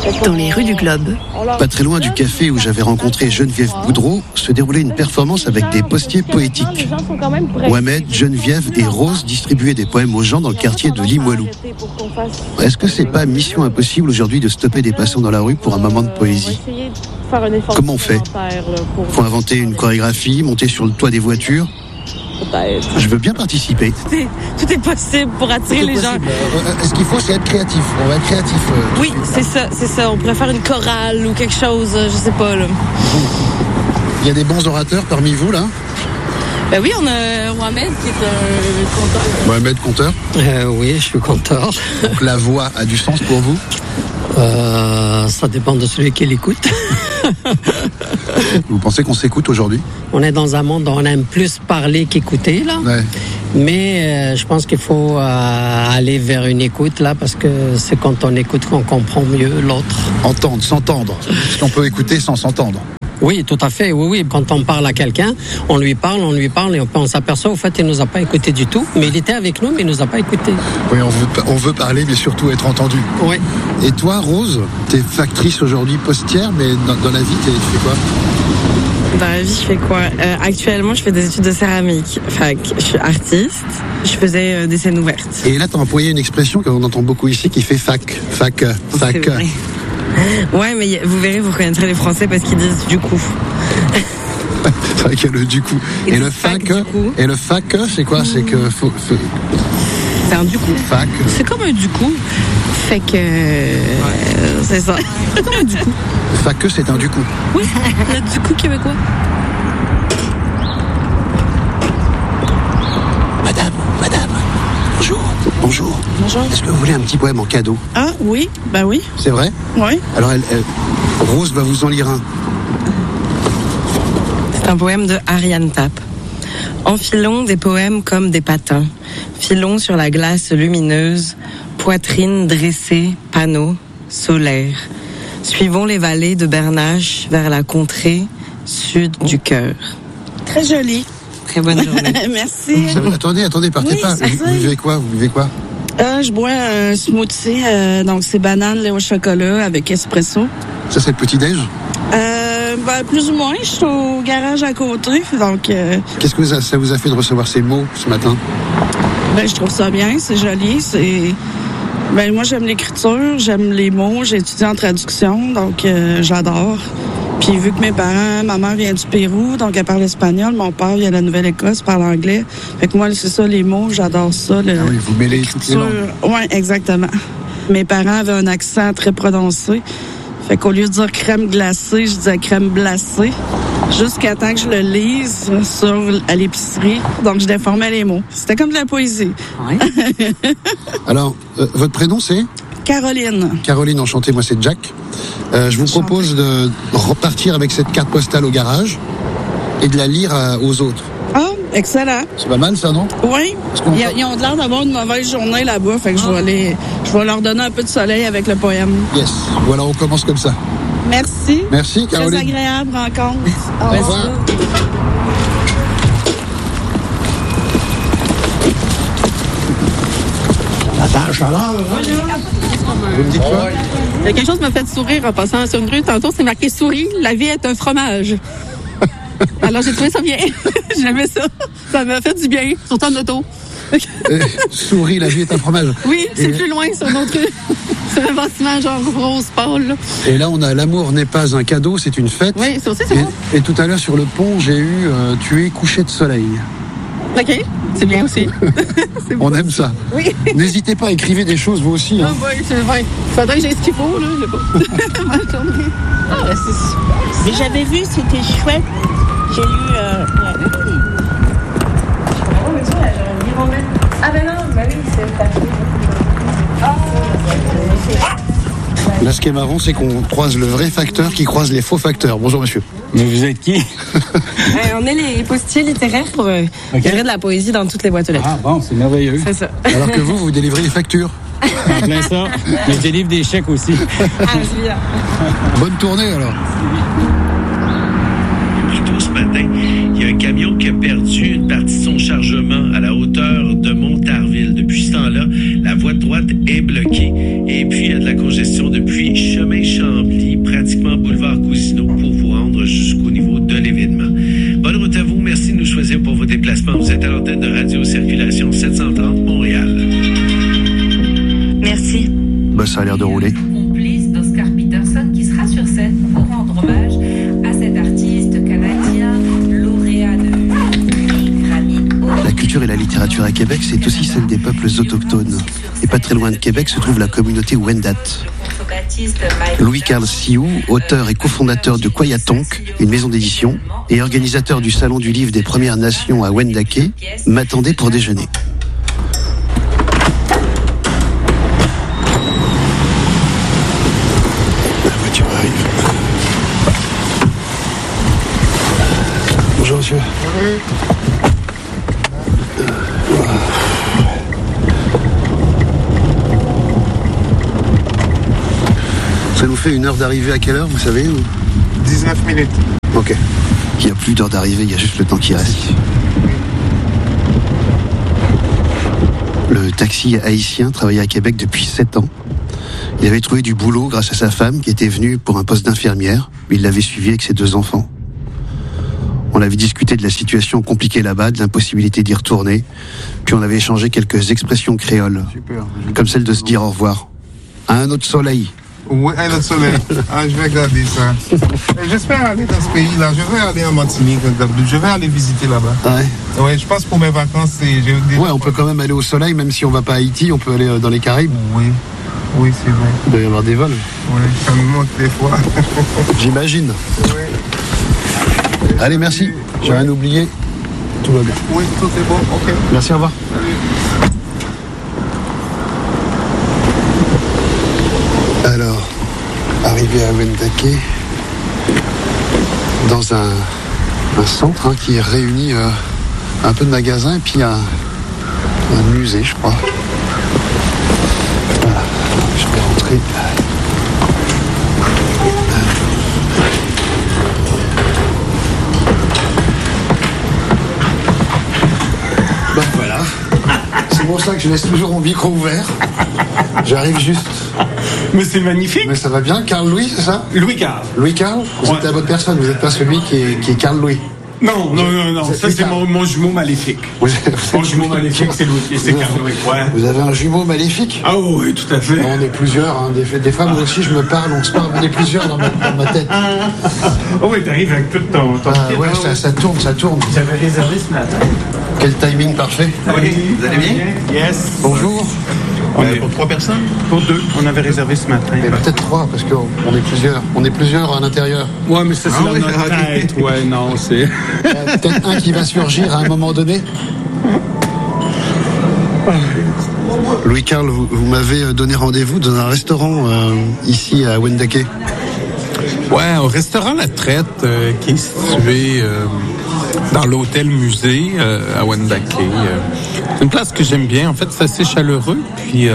Dans les rues du Globe. Pas très loin du café où j'avais rencontré Geneviève Boudreau, se déroulait une performance avec des postiers poétiques. Mohamed, Geneviève et Rose distribuaient des poèmes aux gens dans le quartier de Limoilou. Est-ce que c'est pas mission impossible aujourd'hui de stopper des passants dans la rue pour un moment de poésie ? Comment on fait ? Faut inventer une chorégraphie, monter sur le toit des voitures ? Je veux bien participer. Tout est possible pour attirer les gens. Ce qu'il faut, c'est être créatif. On va être créatif. Oui, c'est ça. On pourrait faire une chorale ou quelque chose, je sais pas. Là. Il y a des bons orateurs parmi vous, là ? Ben oui, on a Mohamed qui est un conteur. Mohamed, conteur ? Oui, je suis conteur. Donc la voix a du sens pour vous ? Ça dépend de celui qui l'écoute. Vous pensez qu'on s'écoute aujourd'hui ? On est dans un monde où on aime plus parler qu'écouter, là. Ouais. Mais je pense qu'il faut aller vers une écoute, là, parce que c'est quand on écoute qu'on comprend mieux l'autre. Entendre, s'entendre. Parce qu'on peut écouter sans s'entendre. Oui, tout à fait, oui. Quand on parle à quelqu'un, on lui parle et on s'aperçoit, au fait, il nous a pas écouté du tout. Mais il était avec nous, mais il nous a pas écouté. Oui, on veut parler, mais surtout être entendu. Oui. Et toi, Rose, t'es factrice aujourd'hui postière, mais dans la vie, tu fais quoi ? Dans la vie, je fais quoi ? Actuellement, je fais des études de céramique. Je suis artiste. Je faisais des scènes ouvertes. Et là, t'as employé une expression qu'on entend beaucoup ici qui fait fac. C'est vrai. Ouais, mais vous verrez, vous reconnaîtrez les Français parce qu'ils disent du coup. C'est vrai qu'il y a le du coup. Et le fac, c'est quoi ? C'est que c'est un du coup. Fac. C'est comme un du coup. Fait que c'est ça. C'est comme un du coup. Fac, c'est un du coup. Oui, le du coup québécois. Madame. Bonjour. Est-ce que vous voulez un petit poème en cadeau ? Ah oui, bah oui. C'est vrai ? Oui. Alors Rose va vous en lire un. C'est un poème de Ariane Pape. Enfilons des poèmes comme des patins. Filons sur la glace lumineuse, poitrine dressée, panneau, solaire. Suivons les vallées de Bernache vers la contrée sud du cœur. Très joli. Très bonne journée. Merci. Attendez, partez pas. Vous vivez quoi ? Je bois un smoothie, donc c'est banane, lait au chocolat avec espresso. Ça, c'est le petit-déj ? Plus ou moins. Je suis au garage à côté, donc... Qu'est-ce que ça vous a fait de recevoir ces mots ce matin ? Je trouve ça bien, c'est joli, moi, j'aime l'écriture, j'aime les mots, j'ai étudié en traduction, donc j'adore. Puis vu que ma mère vient du Pérou, donc elle parle espagnol, mon père vient de la Nouvelle-Écosse, parle anglais. Fait que moi, c'est ça, les mots, j'adore ça. Oui, vous mêlez toutes les langues. Oui, exactement. Mes parents avaient un accent très prononcé. Fait qu'au lieu de dire crème glacée, je disais crème glacée. Jusqu'à temps que je le lise à l'épicerie. Donc, je déformais les mots. C'était comme de la poésie. Oui. Alors, votre prénom, c'est ? Caroline. Caroline, enchantée. Moi, c'est Jack. Je vous propose de repartir avec cette carte postale au garage et de la lire aux autres. Ah, excellent. C'est pas mal, ça, non? Oui. Ils ont l'air d'avoir une mauvaise journée là-bas, fait que je vais leur donner un peu de soleil avec le poème. Yes. Voilà, on commence comme ça. Merci. Merci, Caroline. Très agréable rencontre. Au revoir. Vous me dites quoi? Il y a quelque chose qui m'a fait sourire en passant sur une rue. Tantôt, c'est marqué « Souris, la vie est un fromage ». Alors, j'ai trouvé ça bien. J'aimais ça. Ça m'a fait du bien, surtout en auto. Souris, la vie est un fromage. Oui, c'est plus loin sur notre rue. C'est un bâtiment genre rose pâle. Là. Et là, on a l'amour n'est pas un cadeau, c'est une fête. Oui, ça aussi, c'est bon. Et tout à l'heure, sur le pont, j'ai eu tu es couché de soleil. OK, c'est bien aussi. C'est on aime ça. Oui. N'hésitez pas, écrivez des choses, vous aussi. Hein. Ah oui, c'est vrai. Faudrait que j'ai ce qu'il faut, là. Bonne journée. Ah, c'est super. Mais j'avais vu, c'était chouette. J'ai lu... Ah ben non, ben oui, c'est ta fille. Là, ce qui est marrant, c'est qu'on croise le vrai facteur qui croise les faux facteurs. Bonjour, monsieur. Mais vous êtes qui? On est les postiers littéraires pour livrer de la poésie dans toutes les boîtes aux lettres. Ah bon, c'est merveilleux. C'est ça. Alors que vous délivrez les factures. En plein ça. Mais je délivre des chèques aussi. Ah, c'est bien. Bonne tournée, alors. Plus tôt ce matin, il y a un camion qui a perdu une partie de son chargement à la hauteur de Montarville. Depuis ce temps-là, la voie droite est bloquée. Et puis, il y a de la congestion depuis Chemin ça a l'air de rouler. Complice d'Oscar Peterson qui sera sur scène pour rendre hommage à cet artiste canadien, lauréat de Grammy. La culture et la littérature à Québec, c'est aussi celle des peuples autochtones. Et pas très loin de Québec se trouve la communauté Wendat. Louis-Carl Sioux, auteur et cofondateur de Kwayatonk, une maison d'édition, et organisateur du Salon du Livre des Premières Nations à Wendake, m'attendait pour déjeuner. La voiture arrive. Bonjour monsieur. Ça nous fait une heure d'arrivée à quelle heure, vous savez ou... 19 minutes. Ok. Il n'y a plus d'heure d'arrivée, il y a juste le temps qui reste. Le taxi haïtien travaillait à Québec depuis 7 ans. Il avait trouvé du boulot grâce à sa femme qui était venue pour un poste d'infirmière. Il l'avait suivi avec ses 2 enfants. On avait discuté de la situation compliquée là-bas, de l'impossibilité d'y retourner. Puis on avait échangé quelques expressions créoles. Super. Comme celle de se dire au revoir. À un autre soleil. Oui, un autre soleil. Je vais regarder ça. J'espère aller dans ce pays-là. Je vais aller en Martinique. Je vais aller visiter là-bas. Ouais. Ouais, je pense pour mes vacances, Ouais, on peut quand même aller au soleil, même si on va pas à Haïti, on peut aller dans les Caraïbes. Oui. Oui, c'est vrai. Il doit y avoir des vols. Oui, ça me manque des fois. J'imagine. Oui. Allez, merci. J'ai rien oublié. Tout va bien. Oui, tout est bon. Ok. Merci, au revoir. Salut. Alors, arrivé à Wendake, dans un centre qui réunit un peu de magasins et puis un musée, je crois. Voilà, je vais rentrer. Ben voilà, c'est pour ça que je laisse toujours mon micro ouvert. J'arrive juste. Mais c'est magnifique. Mais ça va bien, Carl Louis, c'est ça? Louis-Carl. Louis-Carl? Vous êtes la bonne personne, vous n'êtes pas celui qui est Carl Louis. Non. Ça, c'est mon jumeau maléfique. Mon jumeau maléfique, c'est Louis. C'est Carl Louis. Ouais. Vous avez un jumeau maléfique? Ah oui, tout à fait. On est plusieurs. Hein. Des fois, moi aussi, je me parle, on se parle. On est plusieurs dans ma tête. Oh oui, t'arrives avec tout ton ouais, ça tourne. J'avais réservé ce matin. Quel timing parfait. Oui, vous allez bien? Yes. Bonjour. On est pour 3 personnes? Pour 2. On avait réservé ce matin. Mais peut-être 3, parce qu'on est plusieurs. On est plusieurs à l'intérieur. Ouais, mais ça, c'est dans notre tête. Ouais, non, c'est... Peut-être un qui va surgir à un moment donné. Louis-Carl, vous m'avez donné rendez-vous dans un restaurant ici à Wendake. Ouais, au restaurant La Traite, qui est situé dans l'hôtel-musée à Wendake. C'est une place que j'aime bien. En fait, c'est assez chaleureux. Puis,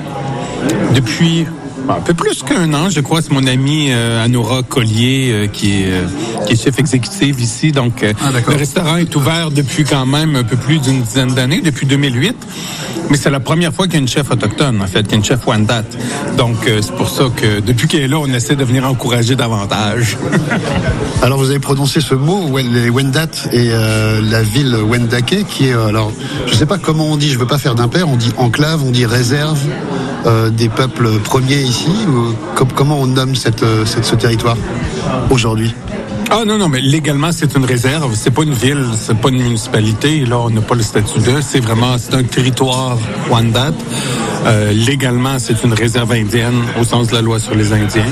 depuis un peu plus qu'1 an, je crois, c'est mon amie Anora Collier qui est chef exécutive ici. Donc, le restaurant est ouvert depuis quand même un peu plus d'une dizaine d'années, depuis 2008. Mais c'est la première fois qu'il y a une chef autochtone, en fait, qu'il y a une chef Wendat. Donc, c'est pour ça que depuis qu'elle est là, on essaie de venir encourager davantage. Alors, vous avez prononcé ce mot, les Wendat et la ville Wendake, qui est, alors, je sais pas comment on dit, je veux pas faire d'impair, on dit enclave, on dit réserve des peuples premiers ici, ou comment on nomme ce territoire aujourd'hui? Ah non, mais légalement, c'est une réserve. C'est pas une ville, c'est pas une municipalité. Là, on n'a pas le statut de. C'est un territoire Wendat. Légalement, c'est une réserve indienne au sens de la loi sur les Indiens.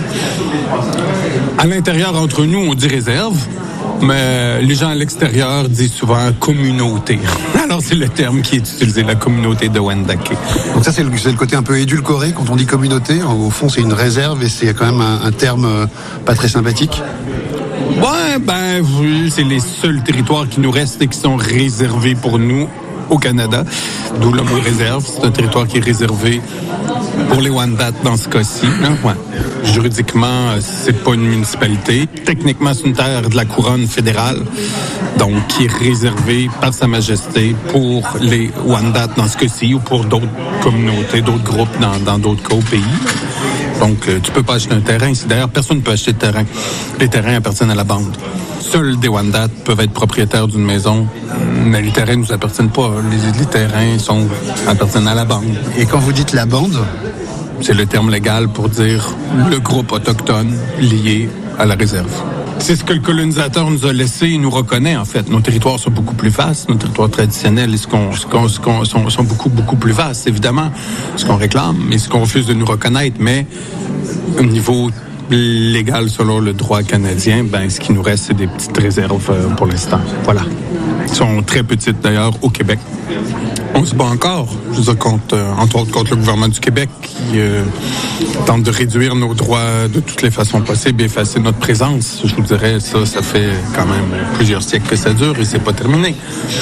À l'intérieur, entre nous, on dit réserve. Mais les gens à l'extérieur disent souvent communauté. Alors, c'est le terme qui est utilisé, la communauté de Wendake. Donc ça, c'est le côté un peu édulcoré quand on dit communauté. Au fond, c'est une réserve et c'est quand même un terme pas très sympathique. Ouais, oui, c'est les seuls territoires qui nous restent et qui sont réservés pour nous au Canada. D'où le mot réserve. C'est un territoire qui est réservé pour les Wendat dans ce cas-ci. Hein? Ouais. Juridiquement, c'est pas une municipalité. Techniquement, c'est une terre de la couronne fédérale, donc qui est réservée par Sa Majesté pour les Wendat dans ce cas-ci ou pour d'autres communautés, d'autres groupes dans d'autres cas au pays. Donc, tu peux pas acheter un terrain ici. D'ailleurs, personne ne peut acheter de terrain. Les terrains appartiennent à la bande. Seuls des Wendat peuvent être propriétaires d'une maison, mais les terrains ne nous appartiennent pas. Les terrains appartiennent à la bande. Et quand vous dites la bande, C'est le terme légal pour dire le groupe autochtone lié à la réserve. C'est ce que le colonisateur nous a laissé et nous reconnaît, en fait. Nos territoires sont beaucoup plus vastes, nos territoires traditionnels sont beaucoup, beaucoup plus vastes, évidemment. Ce qu'on réclame et ce qu'on refuse de nous reconnaître, mais au niveau légal, selon le droit canadien, ce qui nous reste, c'est des petites réserves pour l'instant. Voilà. Elles sont très petites, d'ailleurs, au Québec. On se bat encore, je veux dire, entre autres contre le gouvernement du Québec qui tente de réduire nos droits de toutes les façons possibles et effacer notre présence. Je vous dirais, ça fait quand même plusieurs siècles que ça dure et c'est pas terminé.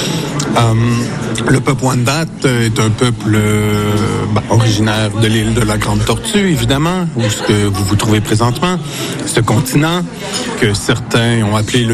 Le peuple Wendat est un peuple originaire de l'île de la Grande Tortue, évidemment, où ce que vous vous trouvez présentement, ce continent que certains ont appelé le